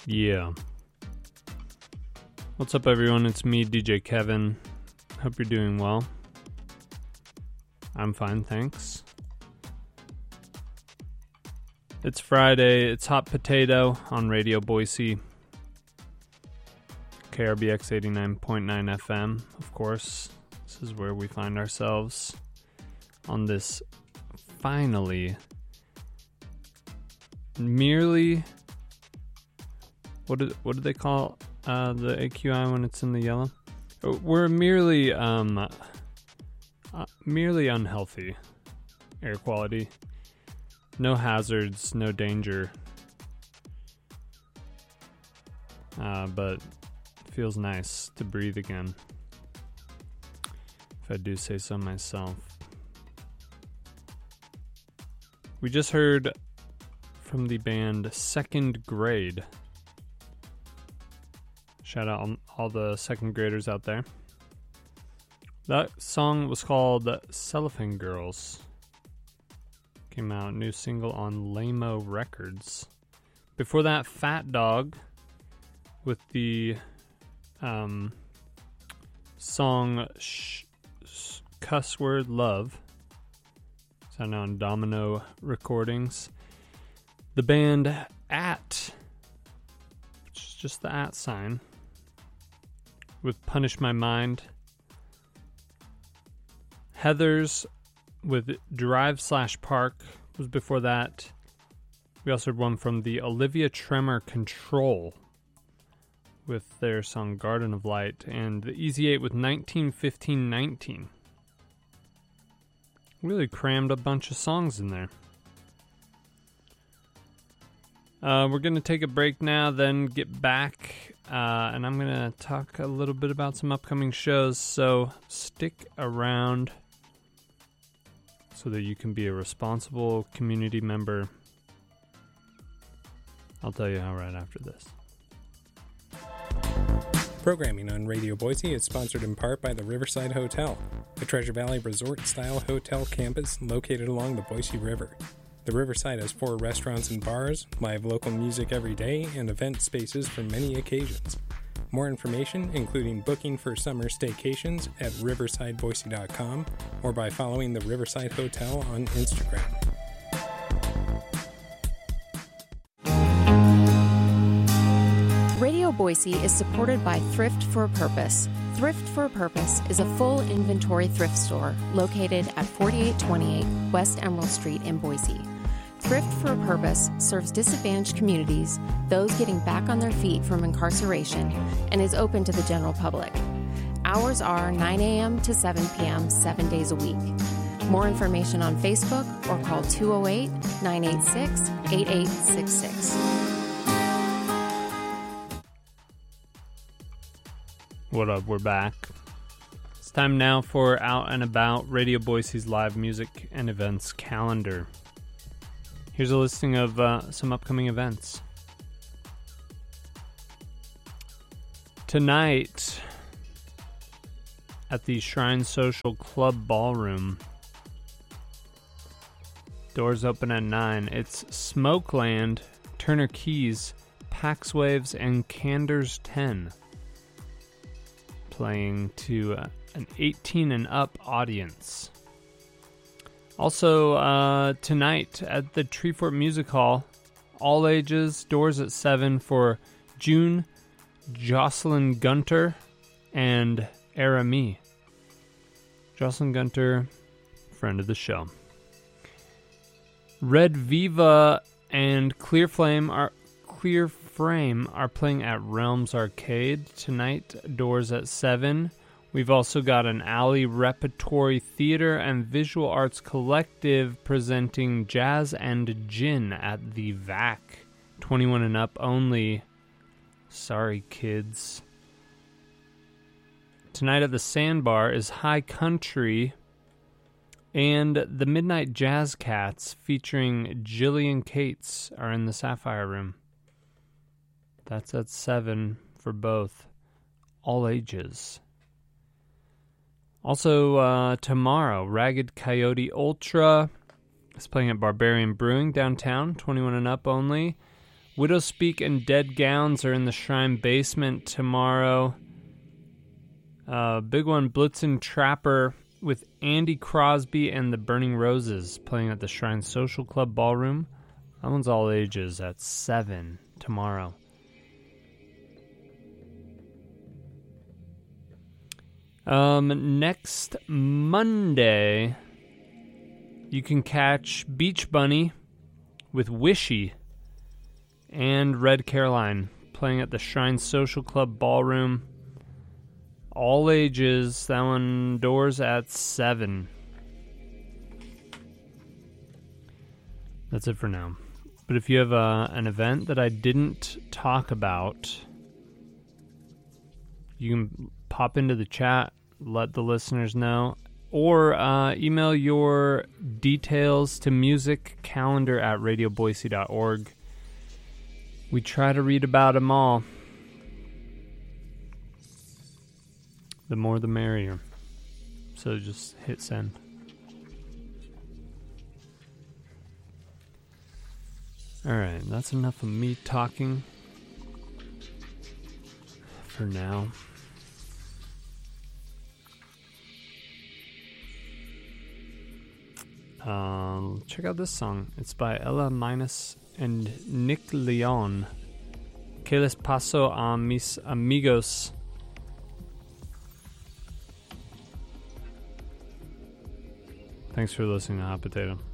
Yeah. What's up, everyone? It's me, DJ Kevin. Hope you're doing well. I'm fine, thanks. It's Friday. It's Hot Potato on Radio Boise. KRBX 89.9 FM, of course. This is where we find ourselves on this finally merely... What do they call the AQI when it's in the yellow? We're merely unhealthy air quality. No hazards, no danger. But it feels nice to breathe again, if I do say so myself. We just heard from the band Second Grade. Shout out on all the second graders out there. That song was called Cellophane Girls. Came out, new single on Lamo Records. Before that, Fat Dog with the song Cuss Word Love. It's out now on Domino Recordings. The band At, which is just the at sign, with Punish My Mind. Heathers with Drive/Park was before that. We also had one from the Olivia Tremor Control with their song Garden of Light, and the Easy 8 with 1915-19. Really crammed a bunch of songs in there. We're going to take a break now, then get back, and I'm going to talk a little bit about some upcoming shows, so stick around so that you can be a responsible community member. I'll tell you how right after this. Programming on Radio Boise is sponsored in part by the Riverside Hotel, a Treasure Valley resort-style hotel campus located along the Boise River. The Riverside has 4 restaurants and bars, live local music every day, and event spaces for many occasions. More information, including booking for summer staycations, at riversideboise.com or by following the Riverside Hotel on Instagram. Radio Boise is supported by Thrift for a Purpose. Thrift for a Purpose is a full inventory thrift store located at 4828 West Emerald Street in Boise. Thrift for a Purpose serves disadvantaged communities, those getting back on their feet from incarceration, and is open to the general public. Hours are 9 a.m. to 7 p.m. 7 days a week. More information on Facebook or call 208-986-8866. What up? We're back. It's time now for Out and About, Radio Boise's live music and events calendar. Here's a listing of some upcoming events. Tonight, at the Shrine Social Club Ballroom, doors open at 9. It's Smokeland, Turner Keys, Pax Waves, and Candors 10. Playing to an 18 and up audience. Also, tonight at the Treefort Music Hall, all ages, doors at 7 for June, Jocelyn Gunter, and Arami. Jocelyn Gunter, friend of the show. Red Viva and Clear Frame are playing at Realms Arcade tonight, doors at 7. We've also got an Alley Repertory Theater and Visual Arts Collective presenting Jazz and Gin at the VAC. 21 and up only. Sorry, kids. Tonight at the Sandbar is High Country and the Midnight Jazz Cats featuring Jillian Cates are in the Sapphire Room. That's at 7 for both. All ages. Also, tomorrow, Ragged Coyote Ultra is playing at Barbarian Brewing downtown, 21 and up only. Widow Speak and Dead Gowns are in the Shrine basement tomorrow. Big one, Blitzen Trapper with Andy Crosby and the Burning Roses playing at the Shrine Social Club Ballroom. That one's all ages at 7 tomorrow. Next Monday, you can catch Beach Bunny with Wishy and Red Caroline playing at the Shrine Social Club Ballroom. All ages. That one, doors at 7. That's it for now. But if you have an event that I didn't talk about, you can pop into the chat, let the listeners know, or email your details to musiccalendar@radioboise.org. We try to read about them all. The more the merrier. So just hit send. Alright, that's enough of me talking for now. Check out this song. It's by Ella Minus and Nick Leon. Que les paso a mis amigos. Thanks for listening to Hot Potato.